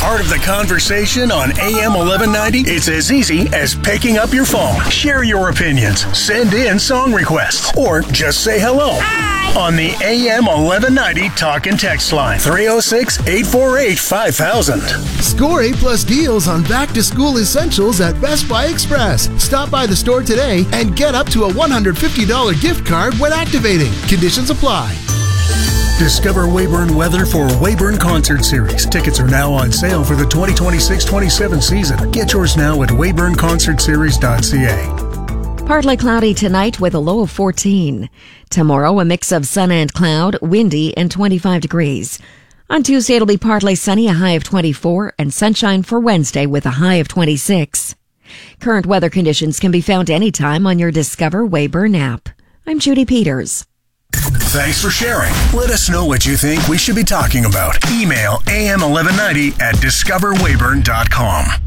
part of the conversation on AM 1190? It's as easy as picking up your phone. Share your opinions, send in song requests, or just say hello. Hi. On the AM 1190 talk and text line, 306-848-5000. Score A+ deals on back-to-school essentials at Best Buy Express. Stop by the store today and get up to a $150 gift card when activating. Conditions apply. Discover Weyburn weather for Weyburn Concert Series. Tickets are now on sale for the 2026-27 season. Get yours now at weyburnconcertseries.ca. Partly cloudy tonight with a low of 14. Tomorrow, a mix of sun and cloud, windy, and 25 degrees. On Tuesday, it'll be partly sunny, a high of 24, and sunshine for Wednesday with a high of 26. Current weather conditions can be found anytime on your Discover Weyburn app. I'm Judy Peters. Thanks for sharing. Let us know what you think we should be talking about. Email am1190@discoverweyburn.com.